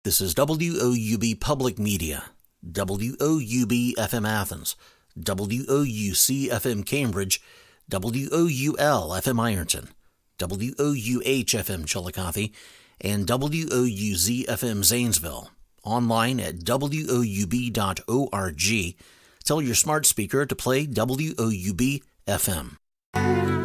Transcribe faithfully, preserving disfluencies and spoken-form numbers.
This is W O U B Public Media, W O U B F M Athens, W O U C F M Cambridge, W O U L F M Ironton, W O U H F M Chillicothe, and W O U Z F M Zanesville. Online at W O U B dot org. Tell your smart speaker to play W O U B F M.